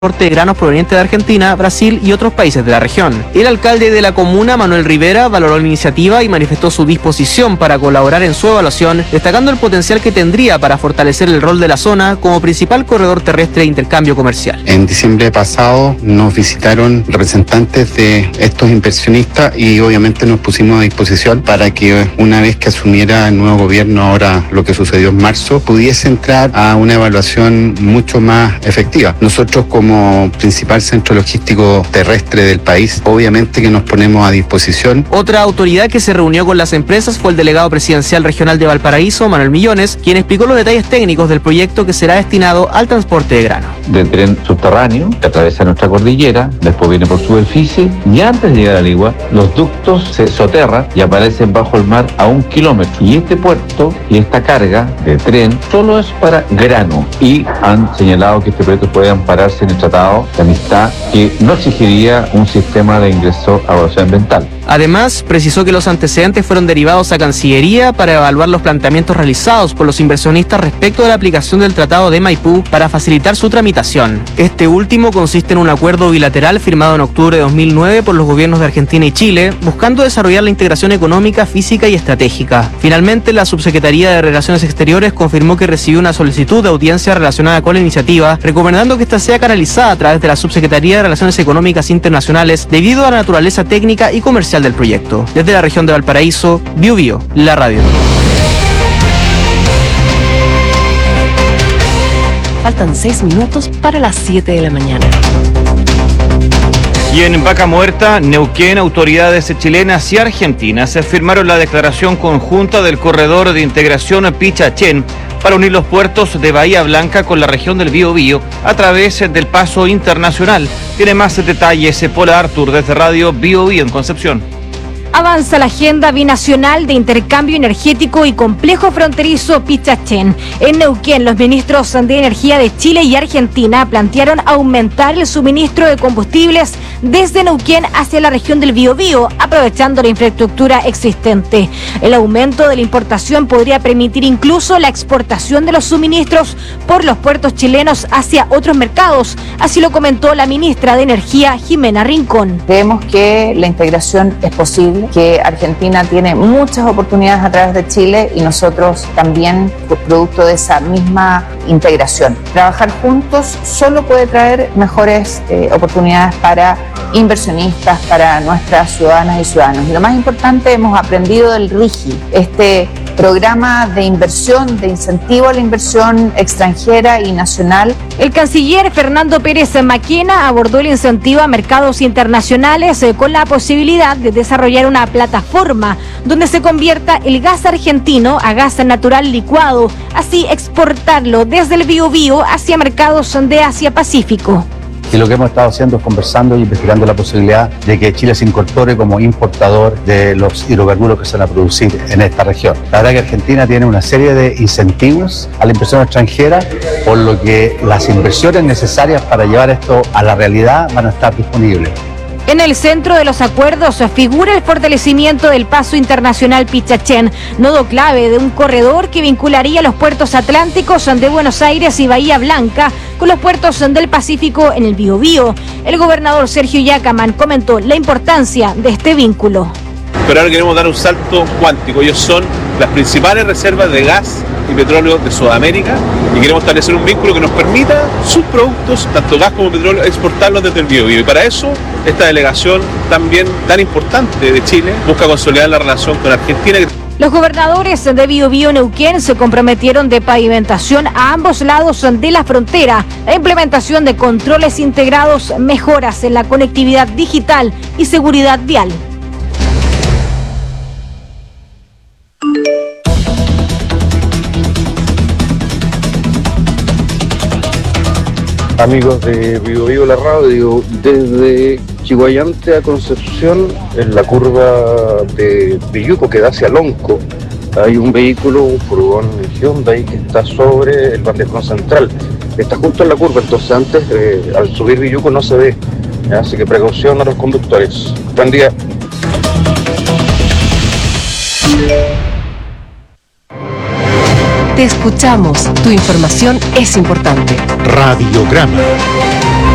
de granos provenientes de Argentina, Brasil y otros países de la región. El alcalde de la comuna, Manuel Rivera, valoró la iniciativa y manifestó su disposición para colaborar en su evaluación, destacando el potencial que tendría para fortalecer el rol de la zona como principal corredor terrestre de intercambio comercial. En diciembre pasado nos visitaron representantes de estos inversionistas y obviamente nos pusimos a disposición para que una vez que asumiera el nuevo gobierno, ahora lo que sucedió en marzo, pudiese entrar a una evaluación mucho más efectiva. Nosotros como principal centro logístico terrestre del país, obviamente que nos ponemos a disposición. Otra autoridad que se reunió con las empresas fue el delegado presidencial regional de Valparaíso, Manuel Millones, quien explicó los detalles técnicos del proyecto que será destinado al transporte de grano. De tren subterráneo que atraviesa nuestra cordillera, después viene por superficie y antes de llegar al Ligua, los ductos se soterran y aparecen bajo el mar a 1 kilómetro. Y este puerto y esta carga de tren solo es para grano y han señalado que este proyecto puede ampararse en el Tratado de Amistad que no exigiría un sistema de ingreso a evaluación ambiental. Además, precisó que los antecedentes fueron derivados a Cancillería para evaluar los planteamientos realizados por los inversionistas respecto de la aplicación del Tratado de Maipú para facilitar su tramitación. Este último consiste en un acuerdo bilateral firmado en octubre de 2009 por los gobiernos de Argentina y Chile, buscando desarrollar la integración económica, física y estratégica. Finalmente, la Subsecretaría de Relaciones Exteriores confirmó que recibió una solicitud de audiencia relacionada con la iniciativa, recomendando que esta sea canalizada a través de la Subsecretaría de Relaciones Económicas Internacionales debido a la naturaleza técnica y comercial del proyecto. Desde la región de Valparaíso, Biu Biu, la radio. Faltan 6 minutos para las 7 de la mañana. Y en Vaca Muerta, Neuquén, autoridades chilenas y argentinas firmaron la declaración conjunta del corredor de integración Pichachén para unir los puertos de Bahía Blanca con la región del Biobío a través del paso internacional. Tiene más detalles Paula Artur desde Radio Biobío en Concepción. Avanza la agenda binacional de intercambio energético y complejo fronterizo Pichachén. En Neuquén, los ministros de Energía de Chile y Argentina plantearon aumentar el suministro de combustibles desde Neuquén hacia la región del Biobío, aprovechando la infraestructura existente. El aumento de la importación podría permitir incluso la exportación de los suministros por los puertos chilenos hacia otros mercados. Así lo comentó la ministra de Energía, Jimena Rincón. Creemos que la integración es posible, que Argentina tiene muchas oportunidades a través de Chile y nosotros también, producto de esa misma integración. Trabajar juntos solo puede traer mejores oportunidades para inversionistas, para nuestras ciudadanas y ciudadanos. Y lo más importante, hemos aprendido del RIGI, este programa de inversión, de incentivo a la inversión extranjera y nacional. El canciller Fernando Pérez Maquena abordó el incentivo a mercados internacionales con la posibilidad de desarrollar una plataforma donde se convierta el gas argentino a gas natural licuado, así exportarlo desde el Biobío hacia mercados de Asia-Pacífico. Y lo que hemos estado haciendo es conversando y investigando la posibilidad de que Chile se incorpore como importador de los hidrocarburos que se van a producir en esta región. La verdad que Argentina tiene una serie de incentivos a la inversión extranjera, por lo que las inversiones necesarias para llevar esto a la realidad van a estar disponibles. En el centro de los acuerdos figura el fortalecimiento del paso internacional Pichachén, nodo clave de un corredor que vincularía los puertos atlánticos de Buenos Aires y Bahía Blanca con los puertos del Pacífico en el Biobío. El gobernador Sergio Yacaman comentó la importancia de este vínculo. Pero ahora queremos dar un salto cuántico. Ellos son las principales reservas de gas y petróleo de Sudamérica y queremos establecer un vínculo que nos permita sus productos, tanto gas como petróleo, exportarlos desde el Biobío. Y para eso, esta delegación también tan importante de Chile busca consolidar la relación con Argentina. Los gobernadores de Biobío Neuquén se comprometieron de pavimentación a ambos lados de la frontera, la implementación de controles integrados, mejoras en la conectividad digital y seguridad vial. Amigos de Biobío la radio, desde Chiguayante a Concepción, en la curva de Villuco que da hacia Lonco, hay un vehículo, un furgón Hyundai que está sobre el bandejón central. Está justo en la curva, entonces antes, al subir Villuco no se ve, así que precaución a los conductores. Buen día. Te escuchamos, tu información es importante. Radiograma.